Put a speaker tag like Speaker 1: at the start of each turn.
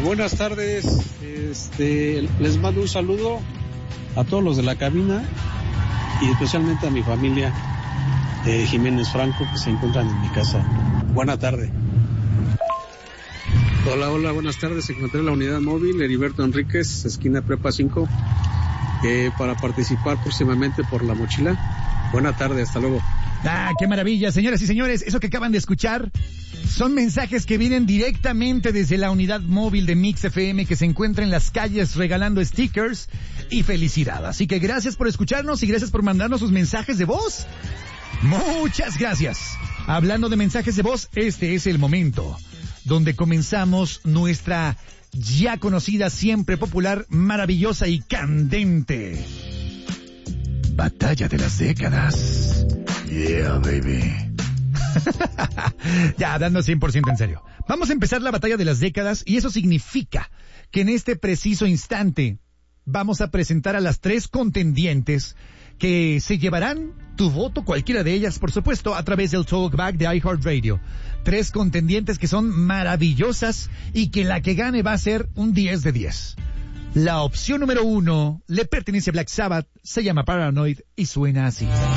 Speaker 1: Buenas tardes, les mando un saludo a todos los de la cabina y especialmente a mi familia de Jiménez Franco que se encuentran en mi casa. Buena tarde. Hola, buenas tardes. Encontré la unidad móvil Heriberto Enríquez, esquina Prepa 5, para participar próximamente por la mochila. Buena tarde, hasta luego.
Speaker 2: ¡Qué maravilla! Señoras y señores, eso que acaban de escuchar son mensajes que vienen directamente desde la unidad móvil de Mix FM que se encuentra en las calles regalando stickers y felicidad. Así que gracias por escucharnos y gracias por mandarnos sus mensajes de voz. Muchas gracias. Hablando de mensajes de voz, este es el momento donde comenzamos nuestra ya conocida, siempre popular, maravillosa y candente Batalla de las Décadas. Yeah, baby. Ya, hablando 100% en serio. Vamos a empezar la batalla de las décadas y eso significa que en este preciso instante vamos a presentar a las 3 contendientes que se llevarán tu voto, cualquiera de ellas, por supuesto, a través del Talkback de iHeartRadio. 3 contendientes que son maravillosas y que la que gane va a ser un 10 de 10. La opción número 1 le pertenece a Black Sabbath, se llama Paranoid y suena así.